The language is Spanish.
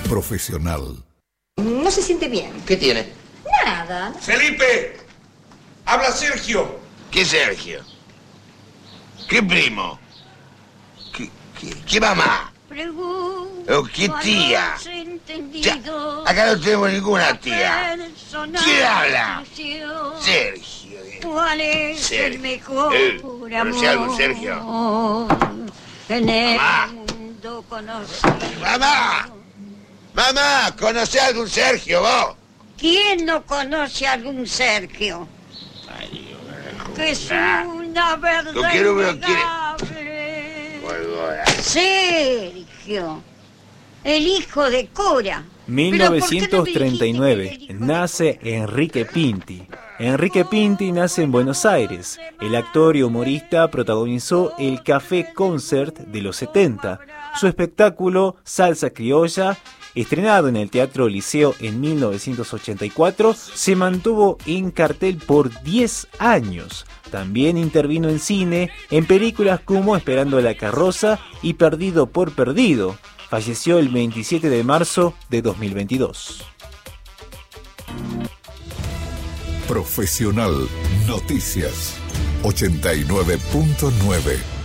Profesional. No se siente bien. ¿Qué tiene? Nada. Felipe, habla Sergio. ¿Qué Sergio? ¿Qué primo? ¿Qué mamá? ¿O qué tía? Ya, acá no tenemos ninguna tía. ¿Quién habla? Sergio. ¿Cuál es Sergio. el mejor ¿Conoce algún Sergio? En el Mamá. mundo conocido. ¡Mamá! ¡Mamá! ¿Conoce algún Sergio vos? ¿Quién no conoce a algún Sergio? Que es una verdad Lo quiero, pero innegable. Volvora. Sergio, el hijo de Cora. 1939 nace Enrique Pinti. Enrique Pinti nace en Buenos Aires. El actor y humorista protagonizó el Café Concert de los 70. Su espectáculo Salsa Criolla, estrenado en el Teatro Liceo en 1984, se mantuvo en cartel por 10 años. También intervino en cine, en películas como Esperando la carroza y Perdido por Perdido. Falleció el 27 de marzo de 2022. Profesional Noticias 89.9.